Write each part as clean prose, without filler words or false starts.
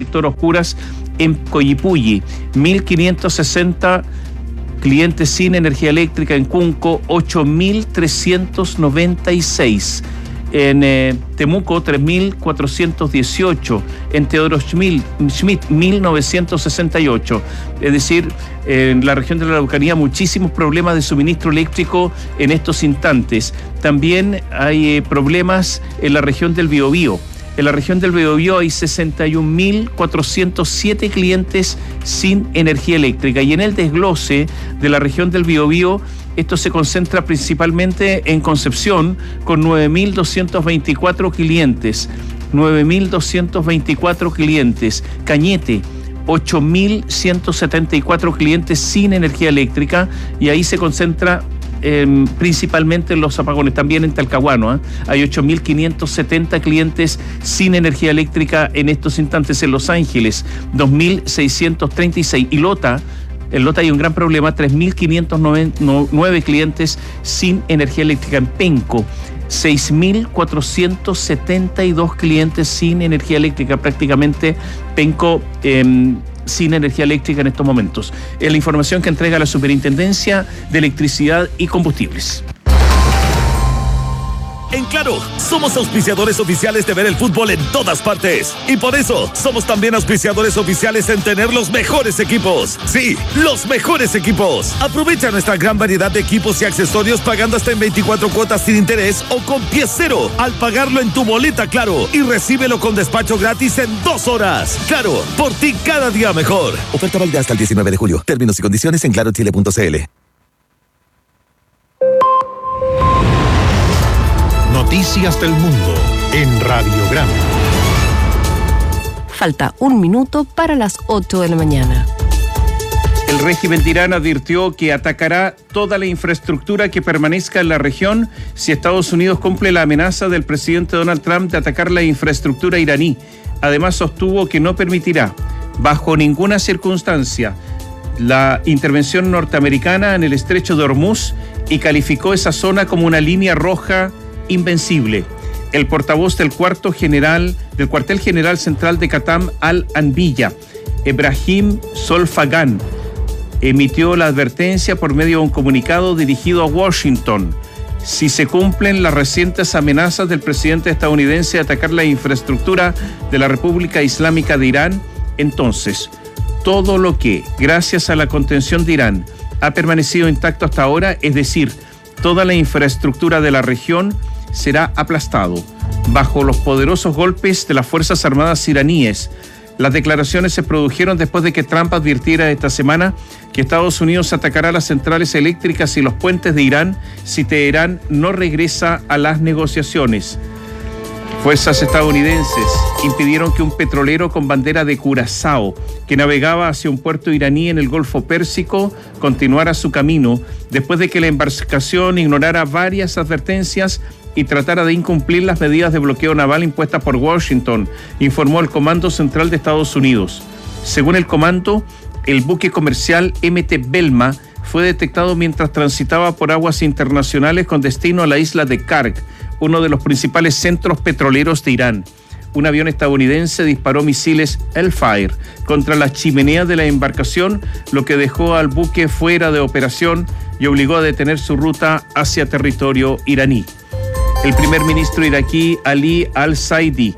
sector Oscuras en Coyipulli, 1.560 clientes sin energía eléctrica. En Cunco, 8.396. En Temuco, 3.418. En Teodoro Schmidt, 1.968. Es decir, en la región de la Araucanía muchísimos problemas de suministro eléctrico en estos instantes. También hay problemas en la región del Biobío. En la región del Biobío hay 61.407 clientes sin energía eléctrica. Y en el desglose de la región del Biobío, esto se concentra principalmente en Concepción, con 9.224 clientes. 9.224 clientes. Cañete, 8.174 clientes sin energía eléctrica. Y ahí se concentra principalmente en los apagones. También en Talcahuano, hay 8.570 clientes sin energía eléctrica en estos instantes. En Los Ángeles, 2.636. Y en Lota hay un gran problema, 3.509 clientes sin energía eléctrica. En Penco, 6.472 clientes sin energía eléctrica. Prácticamente Penco sin energía eléctrica en estos momentos. Es la información que entrega la Superintendencia de Electricidad y Combustibles. En Claro, somos auspiciadores oficiales de ver el fútbol en todas partes. Y por eso, somos también auspiciadores oficiales en tener los mejores equipos. Sí, los mejores equipos. Aprovecha nuestra gran variedad de equipos y accesorios pagando hasta en 24 cuotas sin interés o con pie cero al pagarlo en tu boleta Claro. Y recíbelo con despacho gratis en 2 horas. Claro, por ti cada día mejor. Oferta válida hasta el 19 de julio. Términos y condiciones en clarochile.cl. Noticias del mundo en Radiograma. Falta 1 minuto para las 8 de la mañana. El régimen de Irán advirtió que atacará toda la infraestructura que permanezca en la región si Estados Unidos cumple la amenaza del presidente Donald Trump de atacar la infraestructura iraní. Además, sostuvo que no permitirá, bajo ninguna circunstancia, la intervención norteamericana en el estrecho de Hormuz y calificó esa zona como una línea roja invencible. El portavoz del cuartel general central de Qatam al-Anbiya, Ebrahim Solfagan, emitió la advertencia por medio de un comunicado dirigido a Washington. Si se cumplen las recientes amenazas del presidente estadounidense de atacar la infraestructura de la República Islámica de Irán, entonces todo lo que, gracias a la contención de Irán, ha permanecido intacto hasta ahora, es decir, toda la infraestructura de la región, será aplastado bajo los poderosos golpes de las Fuerzas Armadas iraníes. Las declaraciones se produjeron después de que Trump advirtiera esta semana que Estados Unidos atacará las centrales eléctricas y los puentes de Irán si Teherán no regresa a las negociaciones. Fuerzas estadounidenses impidieron que un petrolero con bandera de Curazao, que navegaba hacia un puerto iraní en el Golfo Pérsico, continuara su camino después de que la embarcación ignorara varias advertencias y tratara de incumplir las medidas de bloqueo naval impuestas por Washington, informó el Comando Central de Estados Unidos. Según el comando, el buque comercial MT Belma fue detectado mientras transitaba por aguas internacionales con destino a la isla de Karg, uno de los principales centros petroleros de Irán. Un avión estadounidense disparó misiles Hellfire contra las chimeneas de la embarcación, lo que dejó al buque fuera de operación y obligó a detener su ruta hacia territorio iraní. El primer ministro iraquí Ali al-Saidi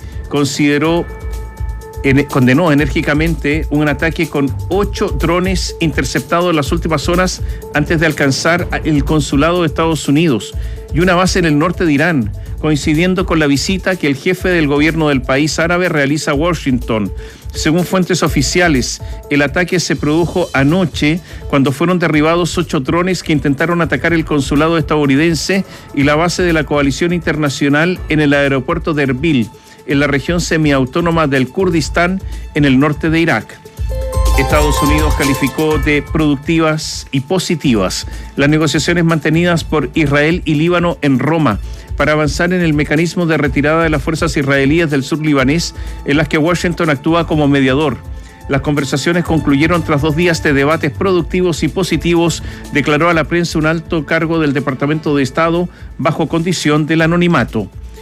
condenó enérgicamente un ataque con 8 drones interceptados en las últimas horas antes de alcanzar el consulado de Estados Unidos y una base en el norte de Irán, coincidiendo con la visita que el jefe del gobierno del país árabe realiza a Washington. Según fuentes oficiales, el ataque se produjo anoche cuando fueron derribados 8 drones que intentaron atacar el consulado estadounidense y la base de la coalición internacional en el aeropuerto de Erbil, en la región semiautónoma del Kurdistán, en el norte de Irak. Estados Unidos calificó de productivas y positivas las negociaciones mantenidas por Israel y Líbano en Roma para avanzar en el mecanismo de retirada de las fuerzas israelíes del sur libanés, en las que Washington actúa como mediador. Las conversaciones concluyeron tras 2 días de debates productivos y positivos, declaró a la prensa un alto cargo del Departamento de Estado bajo condición del anonimato.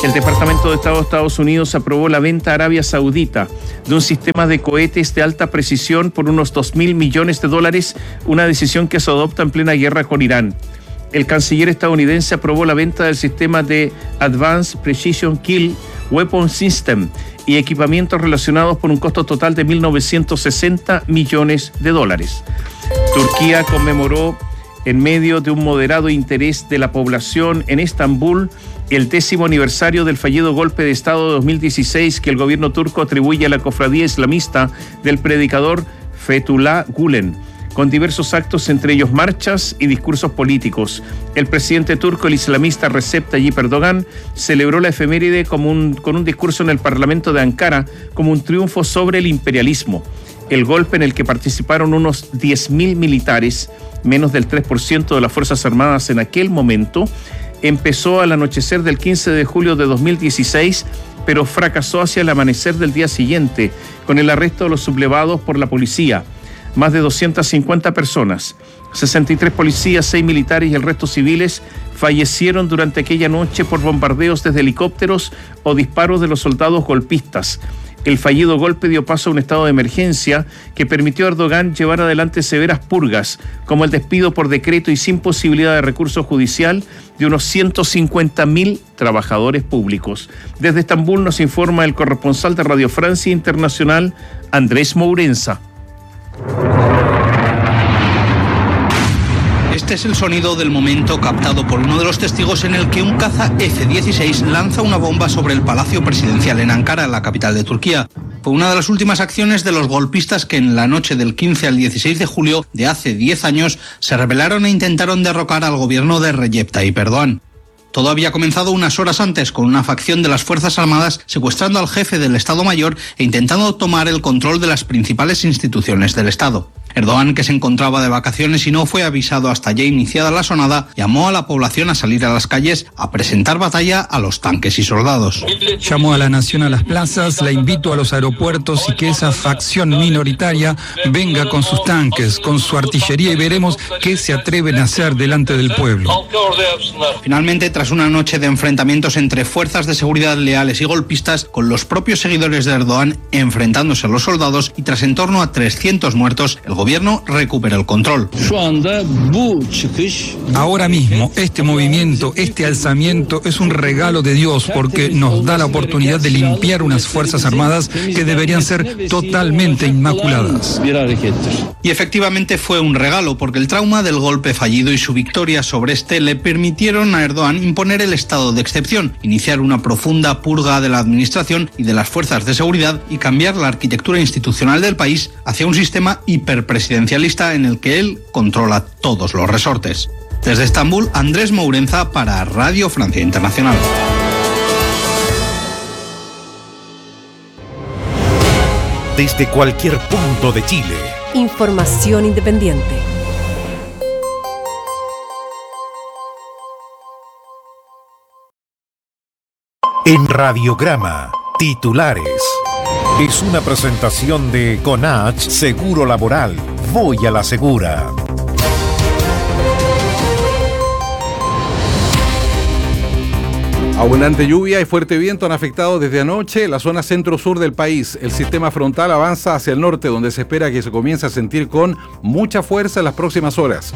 El Departamento de Estado de Estados Unidos aprobó la venta a Arabia Saudita de un sistema de cohetes de alta precisión por unos $2.000 millones, una decisión que se adopta en plena guerra con Irán. El canciller estadounidense aprobó la venta del sistema de Advanced Precision Kill Weapon System y equipamientos relacionados por un costo total de $1.960 millones. Turquía conmemoró, en medio de un moderado interés de la población en Estambul, el 10º aniversario del fallido golpe de Estado de 2016 que el gobierno turco atribuye a la cofradía islamista del predicador Fethullah Gülen, con diversos actos, entre ellos marchas y discursos políticos. El presidente turco, el islamista Recep Tayyip Erdogan, celebró la efeméride con un discurso en el Parlamento de Ankara como un triunfo sobre el imperialismo. El golpe, en el que participaron unos 10.000 militares, menos del 3% de las Fuerzas Armadas en aquel momento, empezó al anochecer del 15 de julio de 2016, pero fracasó hacia el amanecer del día siguiente, con el arresto de los sublevados por la policía. Más de 250 personas, 63 policías, 6 militares y el resto civiles fallecieron durante aquella noche por bombardeos desde helicópteros o disparos de los soldados golpistas. El fallido golpe dio paso a un estado de emergencia que permitió a Erdogan llevar adelante severas purgas, como el despido por decreto y sin posibilidad de recurso judicial de unos 150.000 trabajadores públicos. Desde Estambul nos informa el corresponsal de Radio Francia Internacional, Andrés Mourenza. Este es el sonido del momento captado por uno de los testigos en el que un caza F-16 lanza una bomba sobre el Palacio Presidencial en Ankara, la capital de Turquía. Fue una de las últimas acciones de los golpistas que en la noche del 15 al 16 de julio de hace 10 años se rebelaron e intentaron derrocar al gobierno de Recep Tayyip Erdogan. Todo había comenzado unas horas antes con una facción de las Fuerzas Armadas secuestrando al jefe del Estado Mayor e intentando tomar el control de las principales instituciones del Estado. Erdogan, que se encontraba de vacaciones y no fue avisado hasta ya iniciada la sonada, llamó a la población a salir a las calles a presentar batalla a los tanques y soldados. Llamó a la nación a las plazas, la invito a los aeropuertos y que esa facción minoritaria venga con sus tanques, con su artillería y veremos qué se atreven a hacer delante del pueblo. Finalmente, tras una noche de enfrentamientos entre fuerzas de seguridad leales y golpistas, con los propios seguidores de Erdogan enfrentándose a los soldados y tras en torno a 300 muertos, el gobierno recupera el control. Ahora mismo, este movimiento, este alzamiento es un regalo de Dios porque nos da la oportunidad de limpiar unas Fuerzas Armadas que deberían ser totalmente inmaculadas. Y efectivamente fue un regalo porque el trauma del golpe fallido y su victoria sobre este le permitieron a Erdogan imponer el estado de excepción, iniciar una profunda purga de la administración y de las fuerzas de seguridad y cambiar la arquitectura institucional del país hacia un sistema hiperpresidencialista en el que él controla todos los resortes. Desde Estambul, Andrés Mourenza para Radio Francia Internacional. Desde cualquier punto de Chile. Información independiente. En Radiograma, titulares. Es una presentación de Conach Seguro Laboral. Voy a la segura. Abundante lluvia y fuerte viento han afectado desde anoche la zona centro-sur del país. El sistema frontal avanza hacia el norte, donde se espera que se comience a sentir con mucha fuerza en las próximas horas.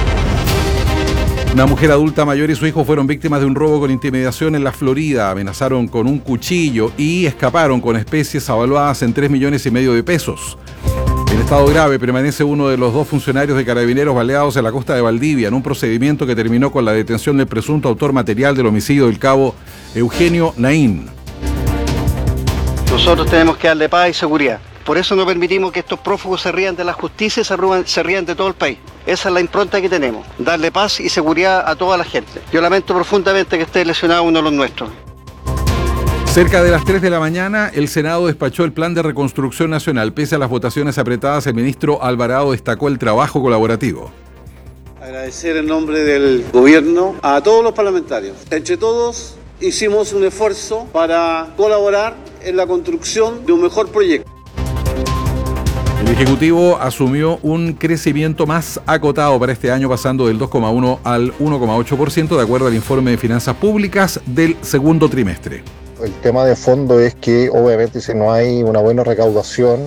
Una mujer adulta mayor y su hijo fueron víctimas de un robo con intimidación en la Florida. Amenazaron con un cuchillo y escaparon con especies avaluadas en 3,5 millones de pesos. En estado grave permanece uno de los 2 funcionarios de Carabineros baleados en la costa de Valdivia, en un procedimiento que terminó con la detención del presunto autor material del homicidio del cabo Eugenio Naín. Nosotros tenemos que darle paz y seguridad. Por eso no permitimos que estos prófugos se rían de la justicia y se rían de todo el país. Esa es la impronta que tenemos, darle paz y seguridad a toda la gente. Yo lamento profundamente que esté lesionado uno de los nuestros. Cerca de las 3 de la mañana, el Senado despachó el Plan de Reconstrucción Nacional. Pese a las votaciones apretadas, el ministro Alvarado destacó el trabajo colaborativo. Agradecer en nombre del gobierno a todos los parlamentarios. Entre todos hicimos un esfuerzo para colaborar en la construcción de un mejor proyecto. El Ejecutivo asumió un crecimiento más acotado para este año, pasando del 2,1 al 1,8%, de acuerdo al informe de finanzas públicas del segundo trimestre. El tema de fondo es que obviamente si no hay una buena recaudación